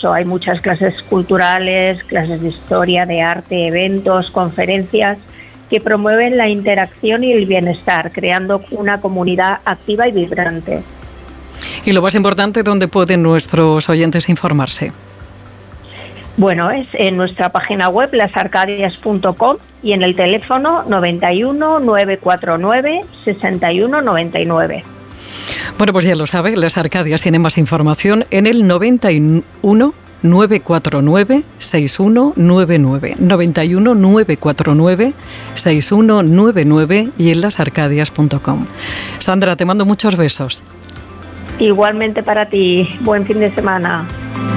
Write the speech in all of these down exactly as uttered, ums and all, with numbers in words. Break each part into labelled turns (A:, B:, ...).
A: eso, hay muchas clases culturales, clases de historia, de arte, eventos, conferencias que promueven la interacción y el bienestar, creando una comunidad activa y vibrante.
B: Y lo más importante, ¿dónde pueden nuestros oyentes informarse?
A: Bueno, es en nuestra página web, las arcadias punto com, y en el teléfono noventa y uno, novecientos cuarenta y nueve, sesenta y uno noventa y nueve.
B: Bueno, pues ya lo sabe, Las Arcadias tienen más información en el noventa y uno, novecientos cuarenta y nueve, sesenta y uno noventa y nueve, noventa y uno, novecientos cuarenta y nueve, sesenta y uno noventa y nueve y en las arcadias punto com. Sandra, te mando muchos besos.
A: Igualmente para ti, buen fin de semana.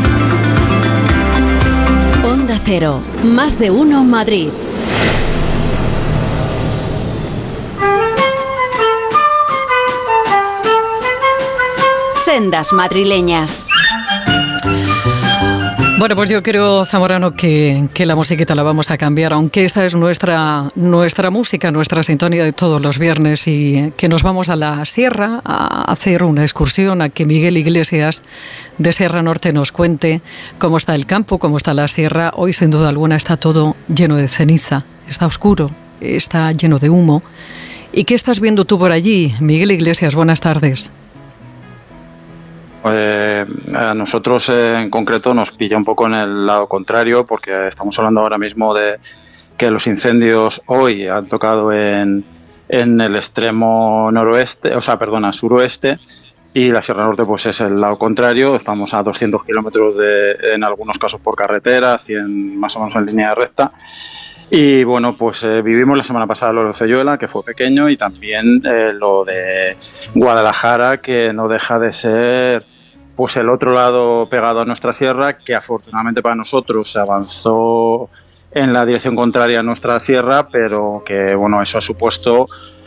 C: Onda Cero, más de uno Madrid. Sendas madrileñas.
B: Bueno, pues yo creo, Zamorano, que, que la musiquita la vamos a cambiar, aunque esta es nuestra, nuestra música, nuestra sintonía de todos los viernes, y que nos vamos a la sierra a hacer una excursión, a que Miguel Iglesias de Sierra Norte nos cuente cómo está el campo, cómo está la sierra. Hoy, sin duda alguna, está todo lleno de ceniza, está oscuro, está lleno de humo. ¿Y qué estás viendo tú por allí, Miguel Iglesias? Buenas tardes.
D: Eh, a nosotros eh, en concreto nos pilla un poco en el lado contrario, porque estamos hablando ahora mismo de que los incendios hoy han tocado en, en el extremo noroeste, o sea, perdona, suroeste, y la Sierra Norte pues es el lado contrario. Estamos a doscientos kilómetros de, en algunos casos por carretera, cien más o menos en línea recta. Y bueno, pues eh, vivimos la semana pasada lo de Celluela, que fue pequeño, y también eh, lo de Guadalajara, que no deja de ser pues el otro lado pegado a nuestra sierra, que afortunadamente para nosotros se avanzó en la dirección contraria a nuestra sierra, pero que bueno, eso ha supuesto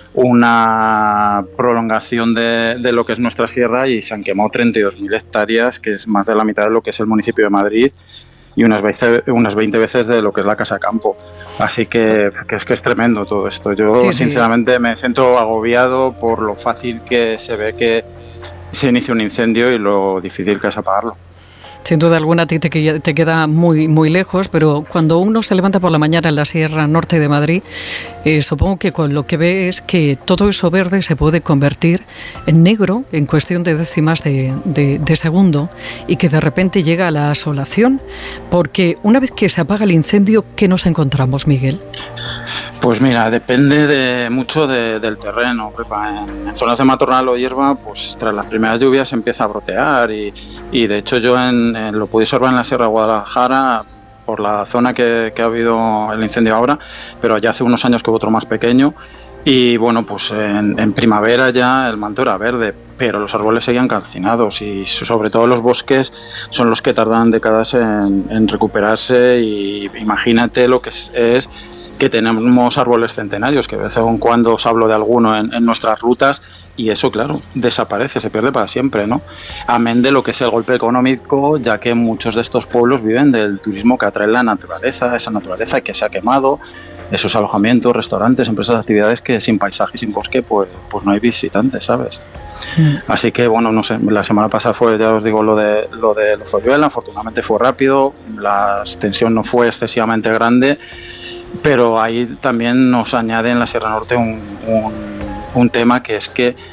D: una prolongación de, de lo que es nuestra sierra, y se han quemado treinta y dos mil hectáreas, que es más de la mitad de lo que es el municipio de Madrid, y unas veinte, unas veinte veces de lo que es la Casa Campo. Así que, que es que es tremendo todo esto. Yo sí, sinceramente sí. me siento agobiado por lo fácil que se ve que se inicia un incendio y lo difícil que es apagarlo.
B: Sin duda alguna a ti te, te queda muy, muy lejos, pero cuando uno se levanta por la mañana en la Sierra Norte de Madrid, eh, supongo que con lo que ve es que todo eso verde se puede convertir en negro en cuestión de décimas de, de, de segundo, y que de repente llega a la asolación, porque una vez que se apaga el incendio, ¿qué nos encontramos, Miguel?
D: Pues mira, depende de mucho de, del terreno. En, en zonas de matorral o hierba, pues tras las primeras lluvias empieza a brotear, y, y de hecho yo en Eh, lo pude observar en la Sierra de Guadalajara por la zona que, que ha habido el incendio ahora, pero ya hace unos años que hubo otro más pequeño, y bueno, pues en, en primavera ya el manto era verde, pero los árboles seguían calcinados, y sobre todo los bosques son los que tardan décadas en, en recuperarse. Y imagínate lo que es, es que tenemos árboles centenarios, que de vez en cuando os hablo de alguno en, en nuestras rutas, y eso, claro, desaparece, se pierde para siempre, ¿no? Amén de lo que es el golpe económico, ya que muchos de estos pueblos viven del turismo que atrae la naturaleza, esa naturaleza que se ha quemado, esos alojamientos, restaurantes, empresas, actividades que sin paisaje y sin bosque, pues, pues no hay visitantes, ¿sabes? Mm. Así que, bueno, no sé, la semana pasada fue, ya os digo, lo de lo de Zoyuela, afortunadamente fue rápido, la extensión no fue excesivamente grande, pero ahí también nos añade en la Sierra Norte un, un, un tema, que es que eh,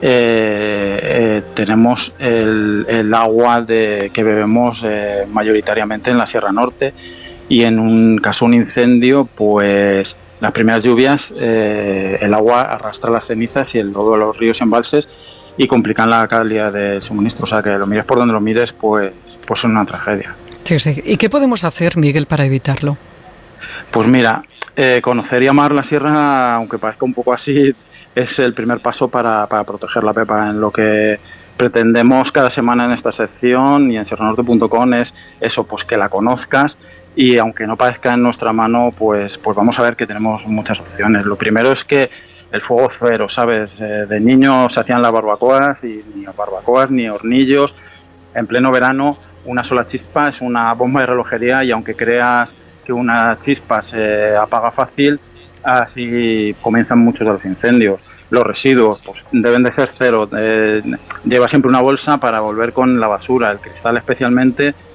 D: eh, tenemos el, el agua de, que bebemos eh, mayoritariamente en la Sierra Norte, y en un caso un incendio, pues las primeras lluvias, eh, el agua arrastra las cenizas y el lodo de los ríos y embalses y complican la calidad del suministro. O sea, que lo mires por donde lo mires, pues, pues es una tragedia.
B: Sí, sí. ¿Y qué podemos hacer, Miguel, para evitarlo?
D: Pues mira, eh, conocer y amar la sierra, aunque parezca un poco así, es el primer paso para, para proteger la pepa. En lo que pretendemos cada semana en esta sección y en sierra norte punto com es eso, pues que la conozcas, y aunque no parezca en nuestra mano, pues, pues vamos a ver que tenemos muchas opciones. Lo primero es que el fuego cero, ¿sabes? Eh, de niño se hacían las barbacoas, y ni barbacoas ni hornillos. En pleno verano, una sola chispa es una bomba de relojería, y aunque creas que una chispa se apaga fácil, así comienzan muchos de los incendios. Los residuos pues deben de ser cero. Eh, lleva siempre una bolsa para volver con la basura, el cristal especialmente,